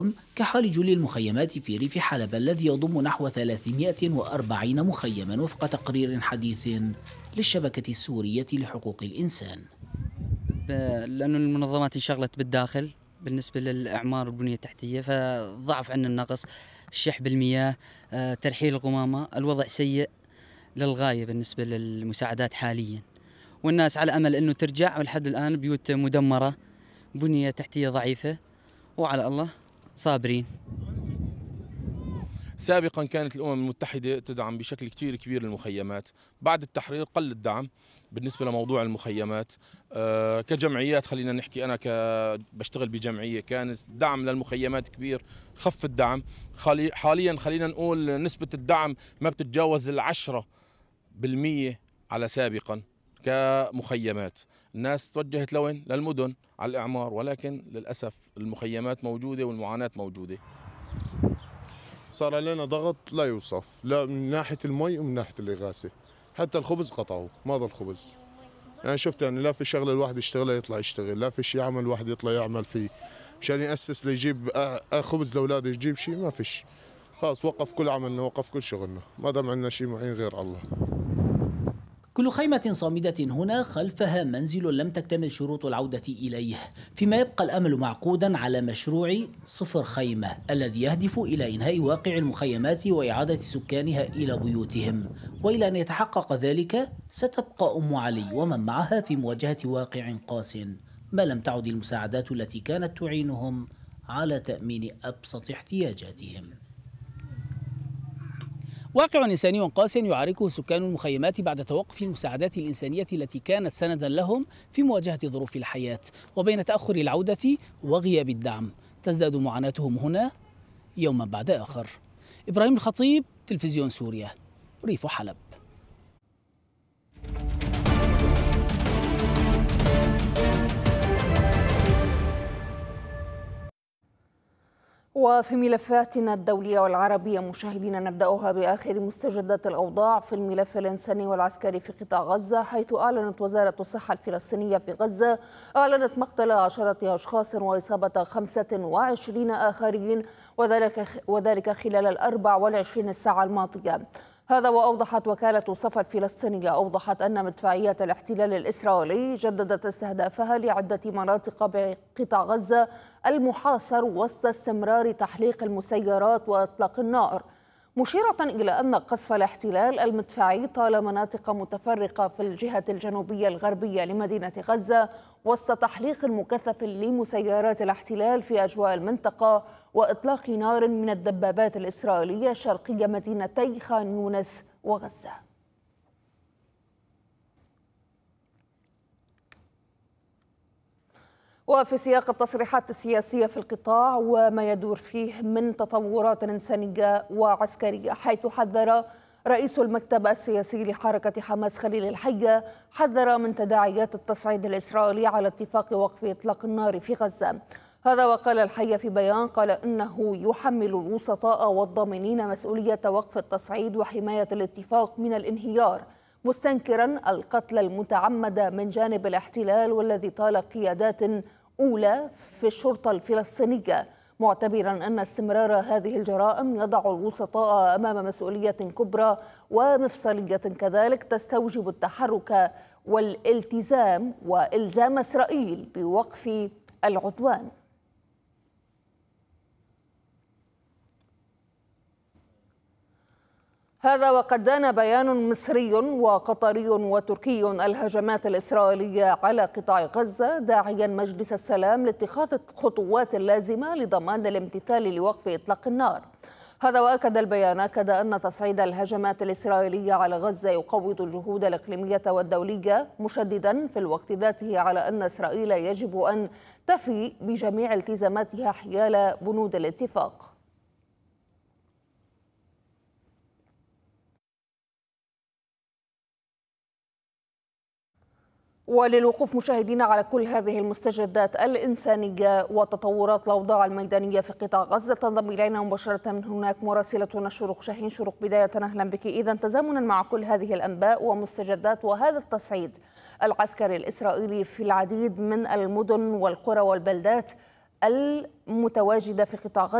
كحال جل المخيمات في ريف حلب الذي يضم نحو 340 مخيما وفق تقرير حديث للشبكة السورية لحقوق الإنسان. لأن المنظمات انشغلت بالداخل بالنسبة للإعمار والبنية التحتية، فضعف عنا النقص، الشح بالمياه، ترحيل القمامة. الوضع سيء للغاية بالنسبة للمساعدات حاليا، والناس على أمل أنه ترجع، ولحد الآن بيوت مدمرة، بنية تحتية ضعيفة، وعلى الله صابرين. سابقا كانت الأمم المتحدة تدعم بشكل كتير كبير المخيمات، بعد التحرير قل الدعم بالنسبة لموضوع المخيمات. كجمعيات خلينا نحكي، أنا بشتغل بجمعية كان الدعم للمخيمات كبير، خف الدعم. حاليا خلينا نقول نسبة الدعم ما بتتجاوز 10% على سابقا. كمخيمات الناس توجهت لوين؟ للمدن على الإعمار، ولكن للأسف المخيمات موجودة والمعاناة موجودة. صار علينا ضغط لا يوصف، لا من ناحية المي ومن ناحية الإغاثة. حتى الخبز قطعوا، ما ضل خبز. يعني شفت، يعني لا في شغلة الواحد يشتغلها يطلع يشتغل، لا في شيء يعمل الواحد يطلع يعمل فيه مشان يأسس ليجيب خبز لأولاده، يجيب شيء ما فيش. خلاص وقف كل عملنا، وقف كل شغلنا، ما دام عندنا شيء معين غير الله. كل خيمة صامدة هنا خلفها منزل لم تكتمل شروط العودة إليه، فيما يبقى الأمل معقودا على مشروع صفر خيمة الذي يهدف إلى إنهاء واقع المخيمات وإعادة سكانها إلى بيوتهم. وإلى أن يتحقق ذلك ستبقى أم علي ومن معها في مواجهة واقع قاس، ما لم تعد المساعدات التي كانت تعينهم على تأمين أبسط احتياجاتهم. واقع إنساني قاس يعاركه سكان المخيمات بعد توقف المساعدات الإنسانية التي كانت سندا لهم في مواجهة ظروف الحياة، وبين تأخر العودة وغياب الدعم تزداد معاناتهم هنا يوما بعد آخر. إبراهيم الخطيب، تلفزيون سوريا، ريف حلب. وفي ملفاتنا الدولية والعربية مشاهدينا، نبدأها بآخر مستجدات الأوضاع في الملف الإنساني والعسكري في قطاع غزة، حيث أعلنت وزارة الصحة الفلسطينية في غزة مقتل 10 أشخاص وإصابة 25 آخرين، وذلك خلال 24 ساعة الماضية. هذا وأوضحت وكالة صفا الفلسطينية أن مدفعيات الاحتلال الإسرائيلي جددت استهدافها لعدة مناطق بقطاع غزة المحاصر وسط استمرار تحليق المسيرات وإطلاق النار، مشيرة إلى أن قصف الاحتلال المدفعي طال مناطق متفرقة في الجهة الجنوبية الغربية لمدينة غزة وسط تحليق مكثف لمسيرات الاحتلال في أجواء المنطقة وإطلاق نار من الدبابات الإسرائيلية شرقي مدينتي خان يونس وغزة. وفي سياق التصريحات السياسية في القطاع وما يدور فيه من تطورات إنسانية وعسكرية، حيث حذر رئيس المكتب السياسي لحركة حماس خليل الحية من تداعيات التصعيد الإسرائيلي على اتفاق وقف إطلاق النار في غزة. هذا وقال الحية في بيان، قال إنه يحمل الوسطاء والضامنين مسؤولية وقف التصعيد وحماية الاتفاق من الانهيار، مستنكرا القتل المتعمد من جانب الاحتلال والذي طال قيادات أولى في الشرطة الفلسطينية، معتبرا أن استمرار هذه الجرائم يضع الوسطاء أمام مسؤولية كبرى ومفصلية كذلك تستوجب التحرك والالتزام وإلزام إسرائيل بوقف العدوان. هذا وقد دان بيان مصري وقطري وتركي الهجمات الإسرائيلية على قطاع غزة، داعيا مجلس السلام لاتخاذ الخطوات اللازمة لضمان الامتثال لوقف إطلاق النار. هذا وأكد البيان أن تصعيد الهجمات الإسرائيلية على غزة يقوض الجهود الإقليمية والدولية، مشددا في الوقت ذاته على أن إسرائيل يجب أن تفي بجميع التزاماتها حيال بنود الاتفاق. وللوقوف مشاهدينا على كل هذه المستجدات الإنسانية وتطورات الأوضاع الميدانية في قطاع غزة، تنضم إلينا مباشرة من هناك مراسلتنا شروق شاهين. شروق، بداية أهلا بك. إذا تزامنا مع كل هذه الأنباء ومستجدات وهذا التصعيد العسكري الإسرائيلي في العديد من المدن والقرى والبلدات، المتواجدة في قطاع غزة